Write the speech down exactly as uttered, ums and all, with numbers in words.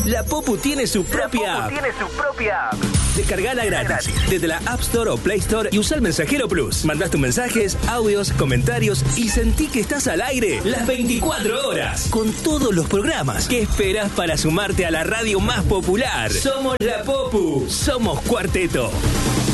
La Popu tiene su propia La Popu app. tiene su propia app. Descargala gratis desde la App Store o Play Store y usa el Mensajero Plus. Mandás tus mensajes, audios, comentarios y sentí que estás al aire las veinticuatro horas con todos los programas. ¿Qué esperas para sumarte a la radio más popular? Somos La Popu. Somos Cuarteto.